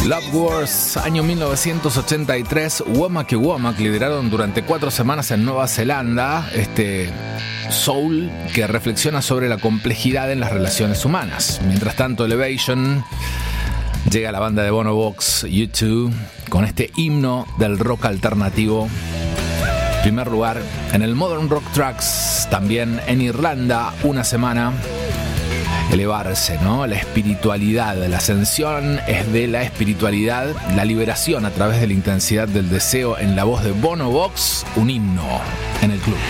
Love Wars, año 1983. Womack y Womack lideraron durante 4 semanas en Nueva Zelanda este soul que reflexiona sobre la complejidad en las relaciones humanas. Mientras tanto, Elevation llega a la banda de Bono Vox, U2, con este himno del rock alternativo. Primer lugar en el Modern Rock Tracks, también en Irlanda, una semana. Elevarse, ¿no? La espiritualidad, la ascensión es de la espiritualidad, la liberación a través de la intensidad del deseo en la voz de Bono Vox, un himno en el club.